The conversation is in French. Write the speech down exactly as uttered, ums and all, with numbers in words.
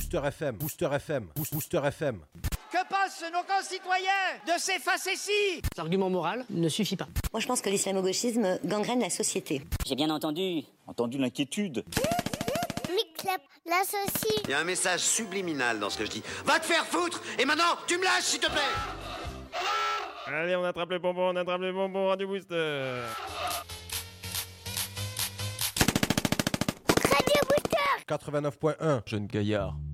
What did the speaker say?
Booster F M, Booster F M, Boost- Booster F M. Que pensent nos concitoyens de ces facéties? L'argument moral ne suffit pas. Moi, je pense que l'islamo-gauchisme gangrène la société. J'ai bien entendu. Entendu l'inquiétude. Miclep, l'associe. Il y a un message subliminal dans ce que je dis. Va te faire foutre! Et maintenant, tu me lâches, s'il te plaît! Allez, on attrape le bonbon, on attrape le bonbon, Radio Booster. Radio Booster. quatre-vingt-neuf point un. Jeune gaillard.